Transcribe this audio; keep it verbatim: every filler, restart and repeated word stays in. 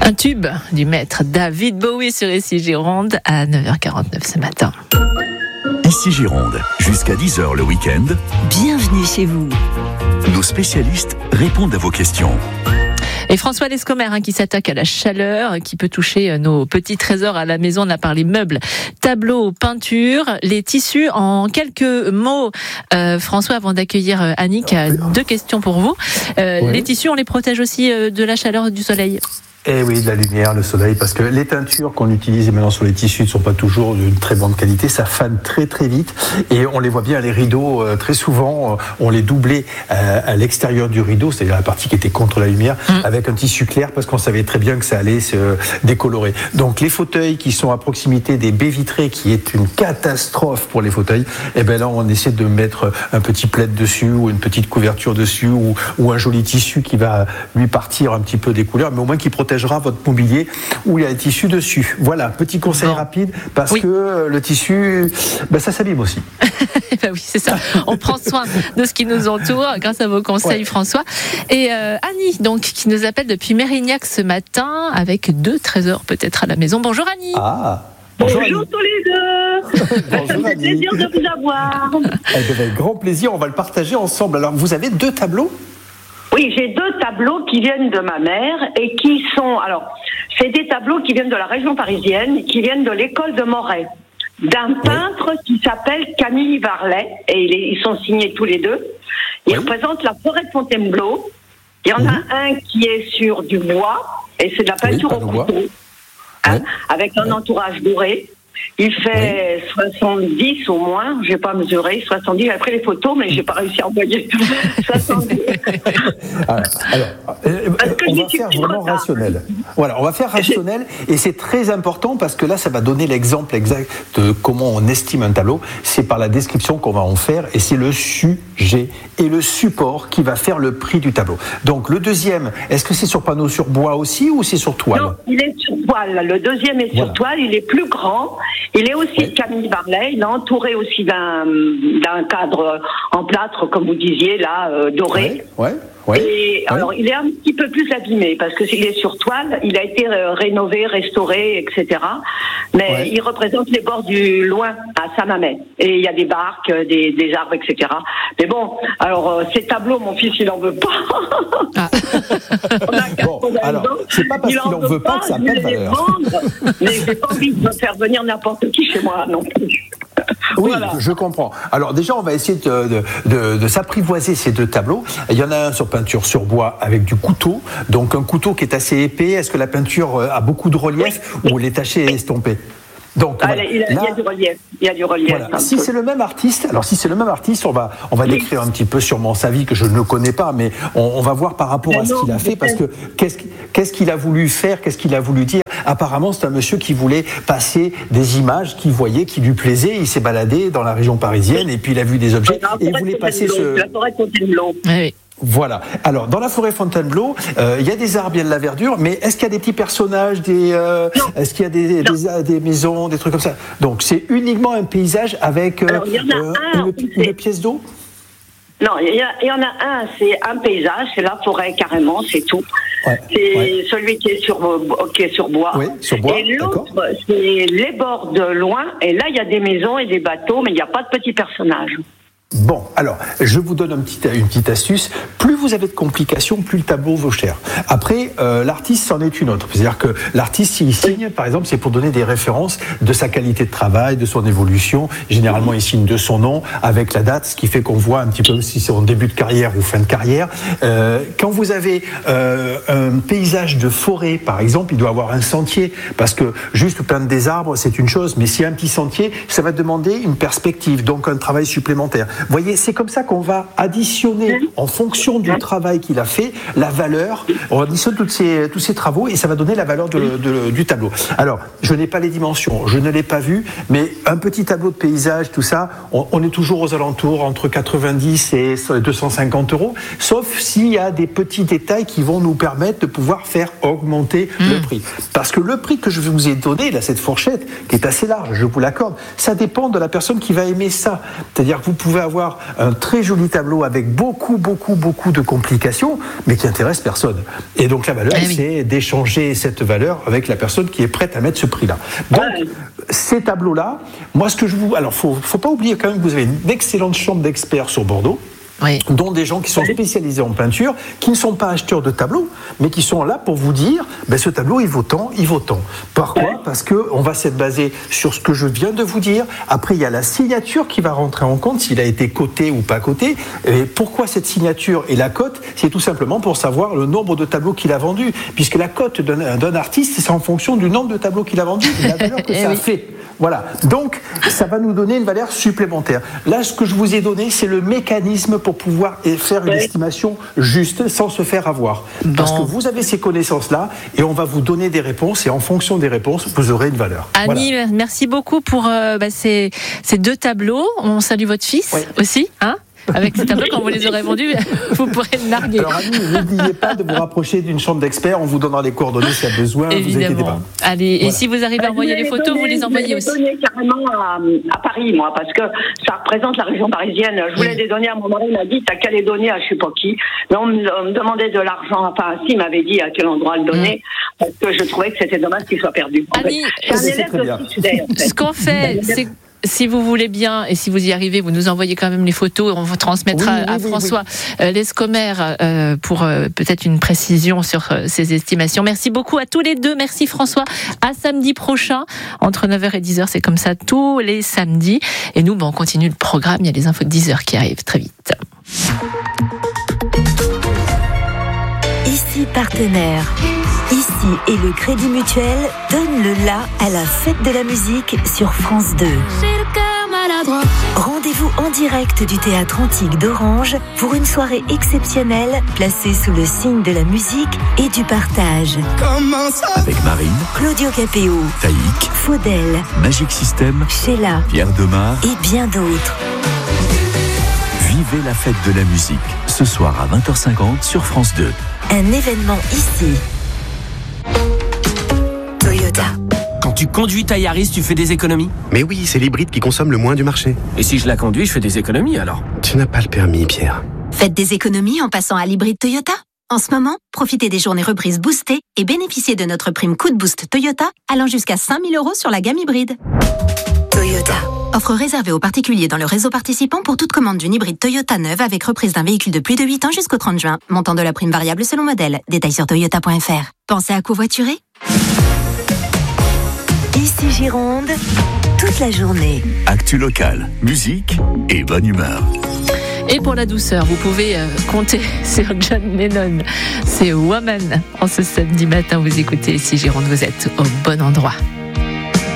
Un tube du maître David Bowie sur Ici Gironde à neuf heures quarante-neuf ce matin. Ici Gironde, jusqu'à dix heures le week-end. Bienvenue chez vous. Nos spécialistes répondent à vos questions. Et François Lescomer hein, qui s'attaque à la chaleur, qui peut toucher nos petits trésors à la maison. On a parlé meubles, tableaux, peintures, les tissus. En quelques mots, euh, François, avant d'accueillir Annick, deux questions pour vous. Euh, oui. Les tissus, on les protège aussi de la chaleur du soleil ? Eh oui, de la lumière, le soleil, parce que les teintures qu'on utilise maintenant sur les tissus ne sont pas toujours d'une très bonne qualité, ça fane très très vite et on les voit bien, les rideaux, euh, très souvent, euh, on les doublait euh, à l'extérieur du rideau, c'est-à-dire la partie qui était contre la lumière, mmh. avec un tissu clair parce qu'on savait très bien que ça allait se décolorer. Donc les fauteuils qui sont à proximité des baies vitrées, qui est une catastrophe pour les fauteuils, eh ben là on essaie de mettre un petit plaid dessus ou une petite couverture dessus ou, ou un joli tissu qui va lui partir un petit peu des couleurs, mais au moins qui protège votre mobilier où il y a un tissu dessus. Voilà, petit conseil bon. rapide, parce oui. que le tissu, ben, ça s'abîme aussi. Ben oui, c'est ça. On prend soin de ce qui nous entoure grâce à vos conseils, ouais. François. Et euh, Annie, donc, qui nous appelle depuis Mérignac ce matin avec deux trésors peut-être à la maison. Bonjour Annie. Ah. Bonjour, Bonjour tous les deux. Bonjour, ça me fait plaisir de vous avoir. Avec grand plaisir, on va le partager ensemble. Alors, vous avez deux tableaux ? Oui, j'ai deux tableaux qui viennent de ma mère et qui sont... Alors, c'est des tableaux qui viennent de la région parisienne, qui viennent de l'école de Moret, d'un peintre qui s'appelle Camille Varlet, et ils sont signés tous les deux. Ils oui. représentent la forêt de Fontainebleau. Il y en mmh. a un qui est sur du bois, et c'est de la peinture oui, au couteau, hein, oui. avec un oui. entourage doré. Il fait oui. soixante-dix au moins, je n'ai pas mesuré, soixante-dix, j'ai pris les photos, mais je n'ai pas réussi à envoyer tout. soixante-dix. Alors, alors euh, on va faire vraiment rationnel. Voilà, on va faire rationnel, et c'est très important parce que là, ça va donner l'exemple exact de comment on estime un tableau. C'est par la description qu'on va en faire, et c'est le sujet et le support qui va faire le prix du tableau. Donc, le deuxième, est-ce que c'est sur panneau sur bois aussi, ou c'est sur toile ? Non, il est sur toile. Le deuxième est sur voilà. toile, il est plus grand. Il est aussi oui. Camille Varlet, il est entouré aussi d'un, d'un cadre en plâtre, comme vous disiez, là, euh, doré. Ouais, ouais, ouais, Et ouais. alors, il est un petit peu plus abîmé, parce que s'il est sur toile, il a été euh, rénové, restauré, et cetera. Mais ouais. il représente les bords du Loing, à Saint-Mamet. Et il y a des barques, des, des arbres, et cetera. Mais bon, alors, euh, ces tableaux, mon fils, il n'en veut pas. Ah. Bon, alors, c'est pas parce il qu'il n'en veut pas, pas que ça n'a pas de valeur. Vendre, mais j'ai pas envie de faire venir n'importe qui chez moi non plus. Oui, voilà. je comprends. Alors déjà, on va essayer de, de, de, de s'apprivoiser ces deux tableaux. Il y en a un sur peinture sur bois avec du couteau, donc un couteau qui est assez épais. Est-ce que la peinture a beaucoup de relief oui. ou elle est tachée et estompée ? Donc, ah, voilà. il, a, Là, il y a du relief. Il y a du relief. Voilà. Si peu. c'est le même artiste, alors si c'est le même artiste, on va on va oui. décrire un petit peu sûrement sa vie que je ne connais pas, mais on, on va voir par rapport mais à non, ce qu'il a fait, parce que qu'est-ce, qu'est-ce qu'il a voulu faire, qu'est-ce qu'il a voulu dire. Apparemment, c'est un monsieur qui voulait passer des images qu'il voyait, qui lui plaisaient. Il s'est baladé dans la région parisienne et puis il a vu des objets et il voulait passer ce. La forêt de Fontainebleau. Oui. Voilà. Alors, dans la forêt Fontainebleau, euh, il y a des arbres, il y a de la verdure, mais est-ce qu'il y a des petits personnages, des, euh, est-ce qu'il y a des, des, des maisons, des trucs comme ça ? Donc, c'est uniquement un paysage avec euh, Alors, il y en a euh, un, une, une pièce d'eau ? Non, il y, il y en a un, c'est un paysage, c'est la forêt carrément, c'est tout. Ouais, c'est ouais. celui qui est sur qui est sur bois. Oui, sur bois. Et l'autre, d'accord. c'est les bords de Loing. Et là, il y a des maisons et des bateaux, mais il n'y a pas de petits personnages. Bon, alors, je vous donne un petit, une petite astuce. Plus vous avez de complications, plus le tableau vaut cher. Après, euh, l'artiste, c'en est une autre. C'est-à-dire que l'artiste, s'il signe, par exemple, c'est pour donner des références de sa qualité de travail, de son évolution. Généralement, il signe de son nom, avec la date, ce qui fait qu'on voit un petit peu si c'est en début de carrière ou fin de carrière. Euh, quand vous avez euh, un paysage de forêt, par exemple, il doit avoir un sentier, parce que juste peindre des arbres, c'est une chose, mais s'il y a un petit sentier, ça va demander une perspective, donc un travail supplémentaire. Vous voyez, c'est comme ça qu'on va additionner, en fonction du travail qu'il a fait, la valeur. On additionne toutes ces, tous ces travaux et ça va donner la valeur de, de, du tableau. Alors, je n'ai pas les dimensions, je ne l'ai pas vu, mais un petit tableau de paysage, tout ça, on, on est toujours aux alentours entre quatre-vingt-dix et deux cent cinquante euros, sauf s'il y a des petits détails qui vont nous permettre de pouvoir faire augmenter mmh. le prix. Parce que le prix que je vous ai donné, là, cette fourchette, qui est assez large, je vous l'accorde, ça dépend de la personne qui va aimer ça. C'est-à-dire que vous pouvez avoir un très joli tableau avec beaucoup, beaucoup, beaucoup de complications, mais qui intéresse personne. Et donc la valeur, eh oui. c'est d'échanger cette valeur avec la personne qui est prête à mettre ce prix-là. Donc, ces tableaux-là, moi, ce que je vous... Alors, il ne faut, faut pas oublier quand même que vous avez une excellente chambre d'experts sur Bordeaux, oui. dont des gens qui sont spécialisés en peinture, qui ne sont pas acheteurs de tableaux, mais qui sont là pour vous dire, ben, ce tableau, il vaut tant, il vaut tant. Pourquoi ? Parce qu'on va s'être basé sur ce que je viens de vous dire. Après, il y a la signature qui va rentrer en compte, s'il a été coté ou pas coté. Et pourquoi cette signature et la cote ? C'est tout simplement pour savoir le nombre de tableaux qu'il a vendus. Puisque la cote d'un, d'un artiste, c'est en fonction du nombre de tableaux qu'il a vendus et la valeur que ça oui. fait. Voilà. Donc, ça va nous donner une valeur supplémentaire. Là, ce que je vous ai donné, c'est le mécanisme pour pouvoir faire une estimation juste sans se faire avoir. Bon. Parce que vous avez ces connaissances-là et on va vous donner des réponses et en fonction des réponses, vous aurez une valeur. Annie, voilà. Merci beaucoup pour euh, bah, ces, ces deux tableaux. On salue votre fils oui. aussi, hein ? Avec ces tableaux, quand vous les aurez vendus, vous pourrez le narguer. Alors, Annie, n'oubliez pas de vous rapprocher d'une chambre d'experts. On vous donnera les coordonnées s'il y a besoin. Évidemment. Vous inquiétez pas. Allez, voilà. Et si vous arrivez à envoyer les photos, donner, vous les envoyez aussi. Je voulais les donner carrément à, à Paris, moi, parce que ça représente la région parisienne. Je voulais oui. les donner à mon mari. Il m'a dit, t'as qu'à les donner à je sais pas qui. Mais on me, on me demandait de l'argent. Enfin, si, il m'avait dit à quel endroit le donner. Mmh. Parce que je trouvais que c'était dommage qu'il soit perdu. En Annie, fait, c'est un élève de Sud-Est, en fait. Ce qu'on fait, c'est... Si vous voulez bien, et si vous y arrivez, vous nous envoyez quand même les photos, on vous transmettra oui, oui, à oui, François oui. Euh, Lescomer euh, pour euh, peut-être une précision sur euh, ces estimations. Merci beaucoup à tous les deux. Merci François. À samedi prochain, entre neuf heures et dix heures, c'est comme ça tous les samedis. Et nous, ben, on continue le programme. Il y a les infos de dix heures qui arrivent très vite. Ici partenaire. Ici et le Crédit Mutuel donne le la à la fête de la musique sur France deux. Rendez-vous en direct du Théâtre Antique d'Orange pour une soirée exceptionnelle placée sous le signe de la musique et du partage. Avec Marine, Claudio Capéo, Taïk, Faudel, Magic System, Sheila, Pierre Demar et bien d'autres. Vivez la fête de la musique ce soir à vingt heures cinquante sur France deux. Un événement ici. Toyota. Quand tu conduis ta Yaris, tu fais des économies ? Mais oui, c'est l'hybride qui consomme le moins du marché. Et si je la conduis, je fais des économies alors ? Tu n'as pas le permis, Pierre. Faites des économies en passant à l'hybride Toyota. En ce moment, profitez des journées reprises boostées et bénéficiez de notre prime coup de boost Toyota allant jusqu'à cinq mille euros sur la gamme hybride. Toyota. Offre réservée aux particuliers dans le réseau participant pour toute commande d'une hybride Toyota neuve avec reprise d'un véhicule de plus de huit ans jusqu'au trente juin. Montant de la prime variable selon modèle. Détails sur toyota point f r. Pensez à covoiturer ? Ici Gironde, toute la journée. Actu locale, musique et bonne humeur. Et pour la douceur, vous pouvez euh, compter sur John Lennon. C'est Woman. En ce samedi matin, vous écoutez Ici Gironde, vous êtes au bon endroit.